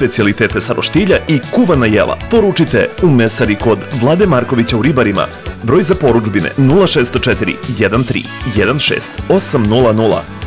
specijalitete sa roštilja i kuvana jela poručite u mesari kod Vlade Markovića u Ribarima. Broj za poručbine 0604 13 16 800.